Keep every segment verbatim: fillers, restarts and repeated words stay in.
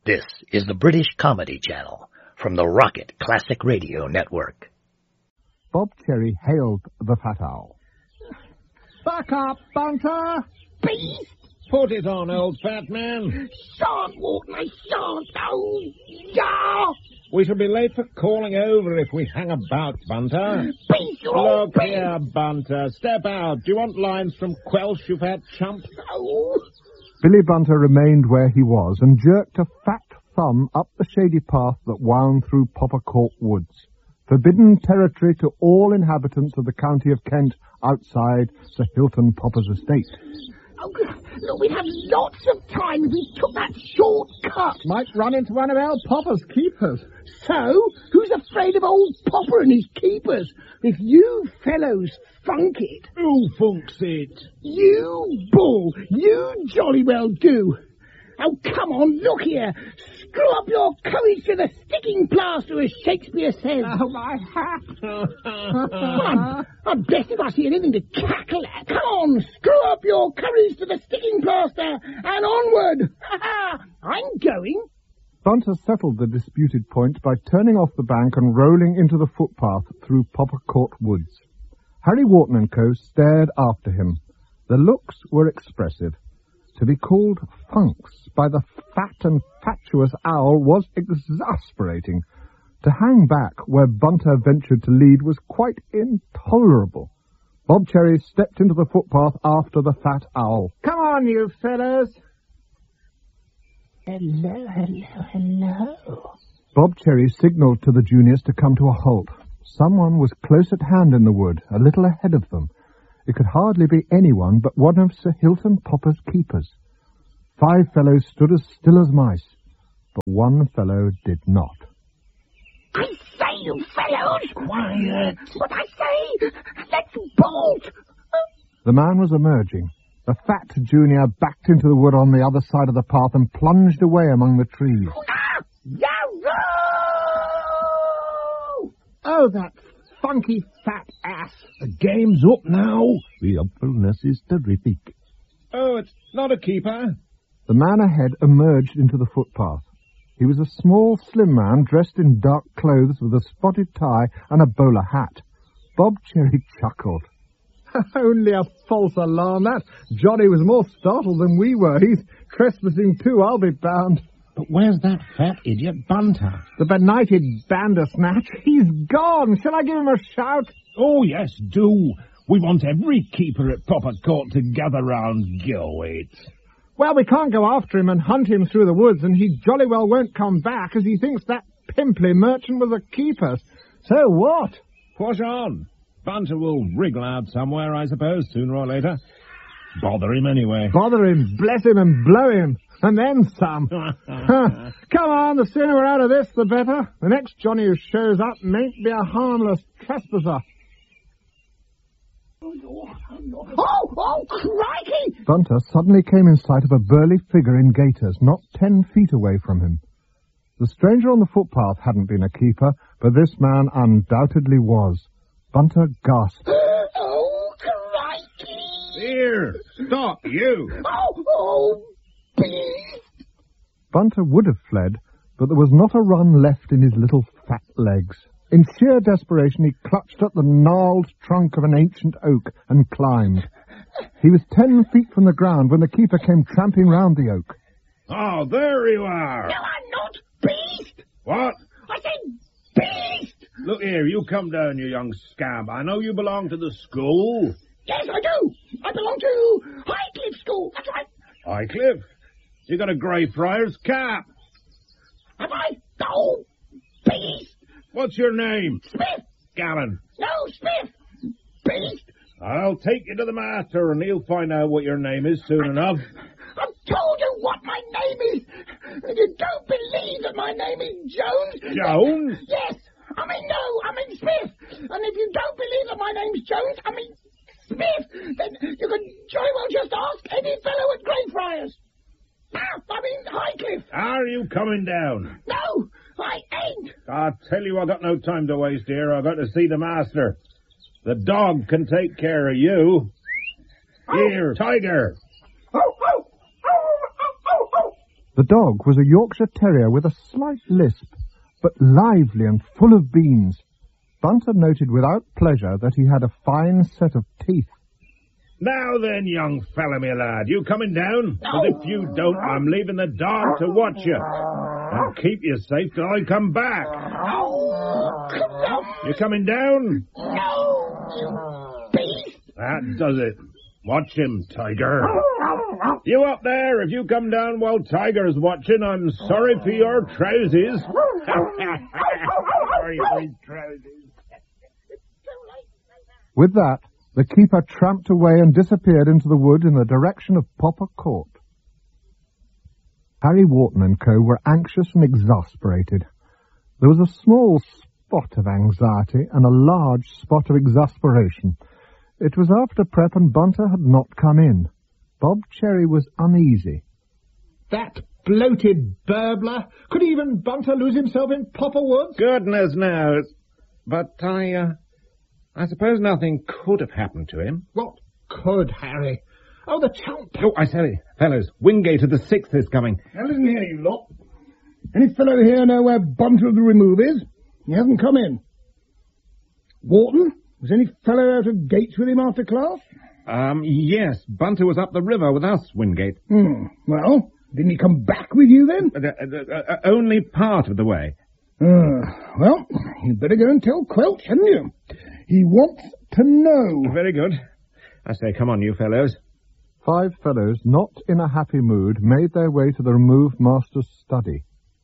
This is the British Comedy Channel from the Rocket Classic Radio Network. Bob Cherry hailed the fat owl. Back up, Bunter! Beast! Put it on, old fat man. Shan't walk, I shan't. Oh, yeah! We shall be late for calling over if we hang about, Bunter. Beast, you're all Look beast. here, Bunter. Step out. Do you want lines from Quelch, you fat chump? Oh. Billy Bunter remained where he was and jerked a fat thumb up the shady path that wound through Popper Court Woods, forbidden territory to all inhabitants of the county of Kent outside Sir Hilton Popper's estate. Oh, look, we'd have lots of time if we took that shortcut. Might run into one of our Popper's keepers. So, who's afraid of old Popper and his keepers? If you fellows funk it... Who funks it? You bull, you jolly well do. Oh, come on, look here. Screw up your courage to the sticking plaster, as Shakespeare says. Oh, my hat. Well, I'm, I'm blessed if I see anything to cackle at. Come on, screw up your courage to the sticking plaster and onward. I'm going. Bunter settled the disputed point by turning off the bank and rolling into the footpath through Popper Court Woods. Harry Wharton and Co. stared after him. Their looks were expressive. To be called funks by the fat and fatuous owl was exasperating. To hang back where Bunter ventured to lead was quite intolerable. Bob Cherry stepped into the footpath after the fat owl. Come on, you fellows. Hello, hello, hello. Bob Cherry signalled to the juniors to come to a halt. Someone was close at hand in the wood, a little ahead of them. It could hardly be anyone but one of Sir Hilton Popper's keepers. Five fellows stood as still as mice, but one fellow did not. I say, you fellows! Quiet! What I say! Let's bolt! The man was emerging. The fat junior backed into the wood on the other side of the path and plunged away among the trees. Ah! Yarrow! Oh, that funky fat ass. The game's up now. The awfulness is terrific. Oh, it's not a keeper. The man ahead emerged into the footpath. He was a small, slim man dressed in dark clothes with a spotted tie and a bowler hat. Bob Cherry chuckled. Only a false alarm, that. Johnny was more startled than we were. He's trespassing too, I'll be bound. But where's that fat idiot Bunter? The benighted Bandersnatch. He's gone. Shall I give him a shout? Oh, yes, do. We want every keeper at Popper Court to gather round. Go it. Well, we can't go after him and hunt him through the woods, and he jolly well won't come back, as he thinks that pimply merchant was a keeper. So what? Push on. Bunter will wriggle out somewhere, I suppose, sooner or later. Bother him anyway. Bother him, bless him, and blow him. And then some. Come on, the sooner we're out of this, the better. The next Johnny who shows up mayn't be a harmless trespasser. Oh, oh, crikey! Bunter suddenly came in sight of a burly figure in gaiters, not ten feet away from him. The stranger on the footpath hadn't been a keeper, but this man undoubtedly was. Bunter gasped. Oh, crikey! Here, stop, you! Oh, oh, beast! Bunter would have fled, but there was not a run left in his little fat legs. In sheer desperation, he clutched at the gnarled trunk of an ancient oak and climbed. He was ten feet from the ground when the keeper came tramping round the oak. Oh, there you are! No, I'm not, beast! What? I said beast! Look here, you come down, you young scab. I know you belong to the school. Yes, I do. I belong to Highcliffe School. That's right. Highcliffe? You got a Greyfriars cap. Have I? Oh, beast! What's your name? Smith! Gallon. No, Smith! Beast! I'll take you to the master, and he'll find out what your name is soon I, enough. I've told you what my name is. If you don't believe that my name is Jones... Jones? Then, yes. I mean, no, I mean Smith. And if you don't believe that my name's Jones, I mean Smith, then you can jolly well just ask any fellow at Greyfriars. Ah, I mean Highcliffe. Are you coming down? No, I ain't. I tell you, I got no time to waste here. I got to see the master. The dog can take care of you. Oh. Here, Tiger. Oh, oh, oh, oh, oh, oh. The dog was a Yorkshire Terrier with a slight lisp, but lively and full of beans. Bunter noted without pleasure that he had a fine set of teeth. Now then, young fella, me lad, you coming down? Because if you don't, I'm leaving the dog to watch you. And keep you safe till I come back. You coming down? No, you beast! That does it. Watch him, Tiger. You up there, if you come down while Tiger's watching, I'm sorry for your trousers. Sorry for his trousers. With that, the keeper tramped away and disappeared into the wood in the direction of Popper Court. Harry Wharton and co. were anxious and exasperated. There was a small spot of anxiety and a large spot of exasperation. It was after Prep and Bunter had not come in. Bob Cherry was uneasy. That bloated burbler! Could even Bunter lose himself in Popper Woods? Goodness knows. But I, uh, I suppose nothing could have happened to him. What could, Harry? Oh, the chump! Oh, I say, fellows, Wingate of the Sixth is coming. Now listen here, you lot. Any fellow here know where Bunter of the Remove is? He hasn't come in. Wharton? Was any fellow out of gates with him after class? Um, yes, Bunter was up the river with us, Wingate. Hmm, well, didn't he come back with you then? Uh, uh, uh, uh, only part of the way. Uh, well, you'd better go and tell Quelch, hadn't you? He wants to know. Very good. I say, come on, you fellows. Five fellows, not in a happy mood, made their way to the Remove Master's study.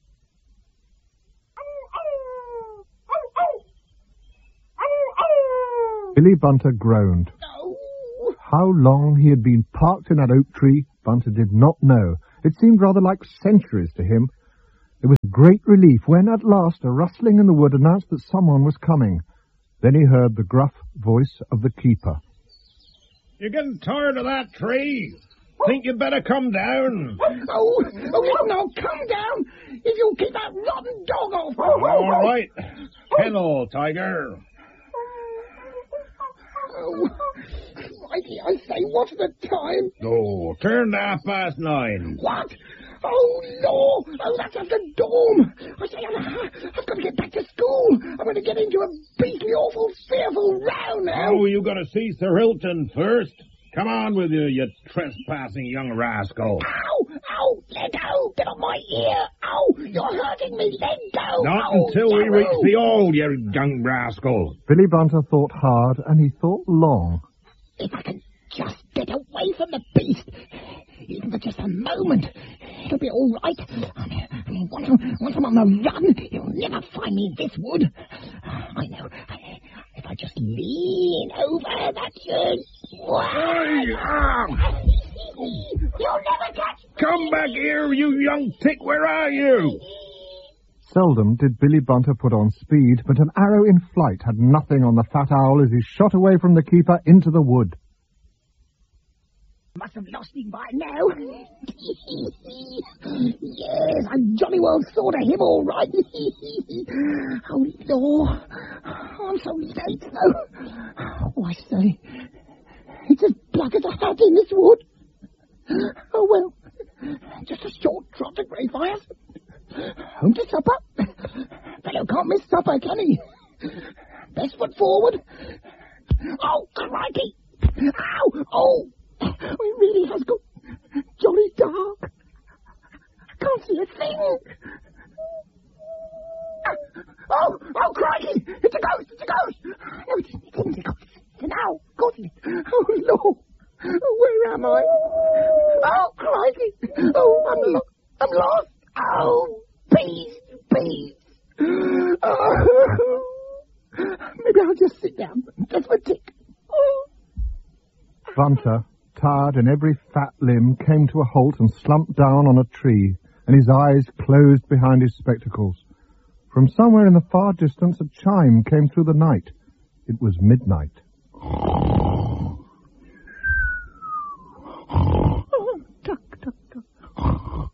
Billy Bunter groaned. No. How long he had been parked in that oak tree, Bunter did not know. It seemed rather like centuries to him. It was a great relief when, at last, a rustling in the wood announced that someone was coming. Then he heard the gruff voice of the keeper. You're getting tired of that tree. Think you'd better come down. Oh, oh, listen, I'll come down if you'll keep that rotten dog off. All right. Kennel, Tiger. Oh, righty, I say, what's the time? Oh, turn to half past nine. What? Oh, Lord! Oh, that's after dawn! I say, I've, I've got to get back to school. I'm going to get into a beastly, awful, fearful row now. Oh, you got to see Sir Hilton first. Come on with you, you trespassing young rascal. Ow! Ow! Let go! Get off my ear! Ow! You're hurting me! Let go! Not Ow, until we Darryl. reach the Old, you young rascal. Billy Bunter thought hard, and he thought long. If I can just get away from the beast, even for just a moment, it'll be all right. I mean, I mean once, I'm, once I'm on the run, you'll never find me in this wood. I know. If I just lean over that turn... You'll never catch me! Come back here, you young tick. Where are you? Seldom did Billy Bunter put on speed, but an arrow in flight had nothing on the fat owl as he shot away from the keeper into the wood. Must have lost me by now. Yes, I'm jolly well thought of him all right. Oh, Lord. I'm so late, though. Oh, I say, it's as black as a hat in this wood. Oh, well, just a short trot to Greyfriars. Home to supper. Fellow can't miss supper, can he? Best foot forward. Oh, crikey. Ow, oh. It really has got jolly dark. I can't see a thing. Oh, oh, crikey! It's a ghost! It's a ghost! No, it isn't. It isn't a ghost. It's an owl. Of course it is. Oh, Lord. Where am I? Oh, crikey! Oh, I'm, lo- I'm lost. Oh, beast, beast. Oh. Maybe I'll just sit down. Just for a tick. Oh. Bunter, tired in every fat limb, came to a halt and slumped down on a tree, and his eyes closed behind his spectacles. From somewhere in the far distance a chime came through the night. It was midnight. Tuck, tuck, tuck.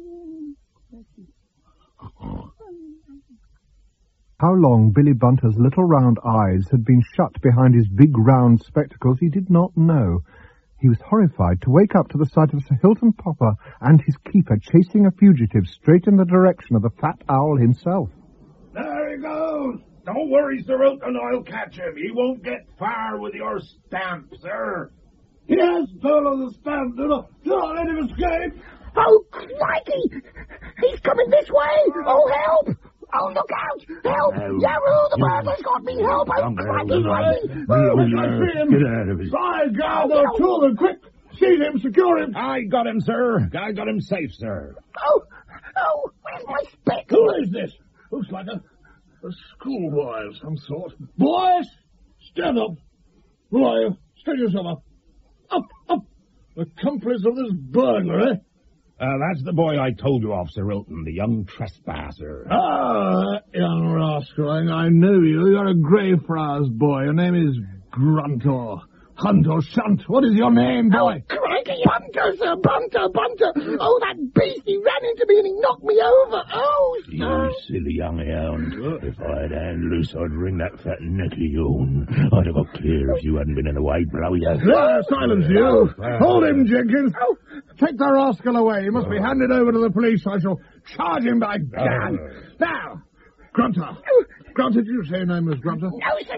How long Billy Bunter's little round eyes had been shut behind his big round spectacles he did not know. He was horrified to wake up to the sight of Sir Hilton Popper and his keeper chasing a fugitive straight in the direction of the fat owl himself. There he goes! Don't worry, Sir Hilton, I'll catch him. He won't get far with your stamp, sir. He has stolen the stamp. Do not, do not let him escape. Oh, crikey! He's coming this way! Oh, help! Oh, look out! Help! No. Yaroo, the burglar's got me! Help! Oh, crikey, crikey! Oh, we can see him. Get out of his... By God, there are two of them. Quick! Seize him, secure him. I got him, sir. I got him safe, sir. Oh, oh, where's my spec? Who is this? Looks like a, a schoolboy of some sort. Boys, stand up. Who are you? Stand yourself up. Up, up. Accomplice of this burglary. Uh, that's the boy I told you of, Sir Hilton, the young trespasser. Ah, young rascal, I know you. You're a Greyfriars boy. Your name is Grunt or Hunt or Shunt. What is your name, boy? Oh, crikey, Bunter, sir, Bunter, Bunter. Oh, that beast, he ran into me and he knocked me over. Oh, You sir. silly young hound. If I had a hand loose, I'd wring that fat neck of yourn. I'd have got clear if you hadn't been in the way, blow you. Ah, silence you. Hold him, Jenkins. Oh, take the rascal away. He must be handed over to the police. I shall charge him by God. Now, Grunter. Grunter, did you say your name was Grunter? No, sir,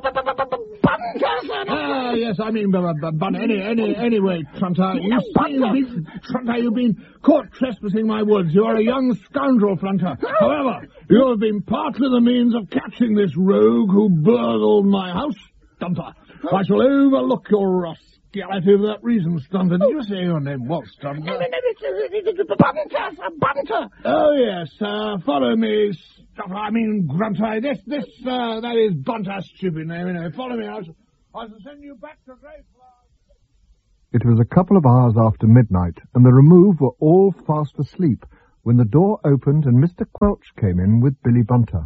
Bunter, sir. Ah, yes, I mean, but, but, but any, any, anyway, Trunter, you No, see, Bunter. you've been, Trunter, you've been caught trespassing my woods. You are a young scoundrel, Trunter. However, you have been partly the means of catching this rogue who burgled my house, Stunter. I shall overlook your rascality for that reason, Stunter. Did you say your name was No, Stunter? no, no, it's, it's, it's Bunter, sir, Bunter. Oh, yes, uh, follow me, Stunter, I mean, Grunter. This, this, uh, that is Bunter's stupid name, anyway. Follow me, I shall, I shall send you back to Greyfriars. It was a couple of hours after midnight, and the remove were all fast asleep, when the door opened and Mister Quelch came in with Billy Bunter.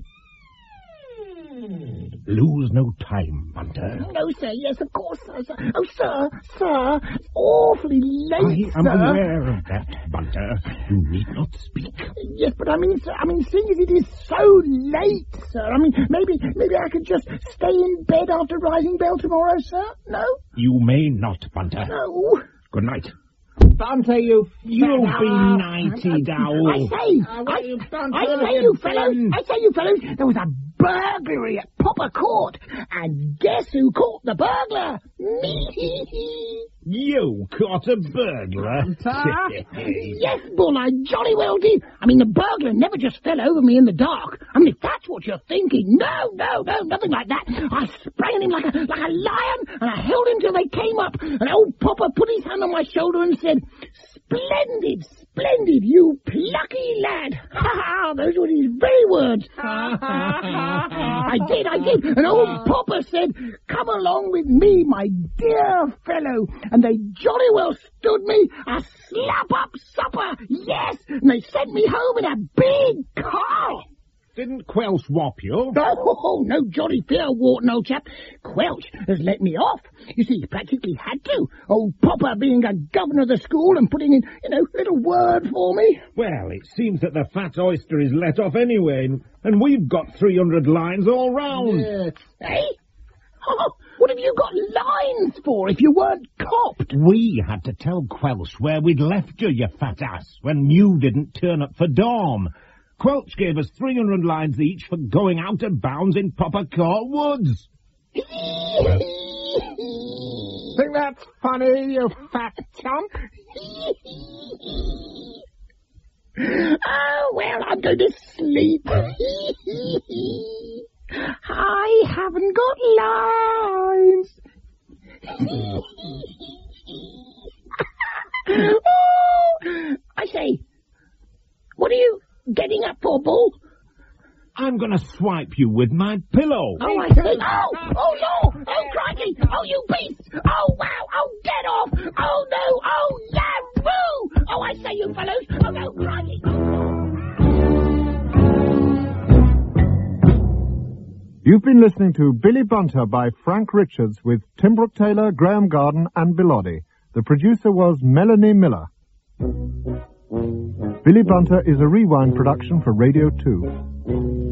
Lose no time, Bunter. No, sir, yes, of course, sir, sir. Oh, sir, sir, it's awfully late, I am sir. aware of that, Bunter. You need not speak. Yes, but I mean, sir, I mean, seeing as it is so late, sir, I mean, maybe, maybe I could just stay in bed after rising bell tomorrow, sir? No? You may not, Bunter. No. Good night. Bunter, you You'll fat be owl. nighty, owl. I say, Uh, I, what you done, I sir? say, you fellows, I say, you fellows, there was a burglary at Popper Court, and guess who caught the burglar? Me. You caught a burglar? Yes, Bull, I jolly well did. I mean, the burglar never just fell over me in the dark. I mean, if that's what you're thinking. No, no, no, nothing like that. I sprang at him like a, like a lion, and I held him till they came up, and old Popper put his hand on my shoulder and said, "Splendid, splendid, you plucky lad." Ha ha, those were his very words. I did, I did. And old Popper said, "Come along with me, my dear fellow." And they jolly well stood me a slap-up supper, yes, and they sent me home in a big car. Didn't Quelch whop you? Oh, no jolly fear, Wharton, old chap. Quelch has let me off. You see, he practically had to. Old Popper being a governor of the school and putting in, you know, a little word for me. Well, it seems that the fat oyster is let off anyway, and we've got three hundred lines all round. Yes. Eh? Oh, what have you got lines for if you weren't copped? We had to tell Quelch where we'd left you, you fat ass, when you didn't turn up for Dorm. Quelch gave us three hundred lines each for going out of bounds in Popper Court Woods. Think that's funny, you fat chump? Oh, well, I'm going to sleep. I haven't got lines. Oh, I say, what are you getting up for, Bull? I'm going to swipe you with my pillow. Oh, I say, oh, oh, no, oh, crikey, oh, you beast, oh, wow, oh, get off, oh, no, oh, yaroo, oh, I say, you fellows, oh, no, crikey. You've been listening to Billy Bunter by Frank Richards with Tim Brooke Taylor, Graham Garden and Bilotti. The producer was Melanie Miller. Billy Bunter is a Rewind production for Radio two.